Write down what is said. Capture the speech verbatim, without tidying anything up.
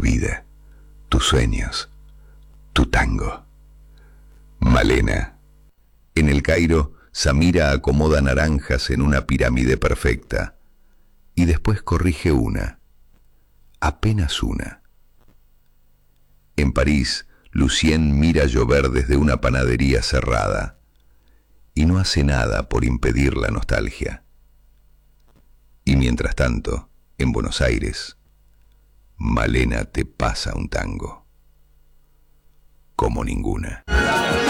vida, tus sueños, tu tango. Malena. En el Cairo, Samira acomoda naranjas en una pirámide perfecta y después corrige una, apenas una. En París, Lucien mira llover desde una panadería cerrada y no hace nada por impedir la nostalgia. Y mientras tanto, en Buenos Aires, Malena te pasa un tango como ninguna.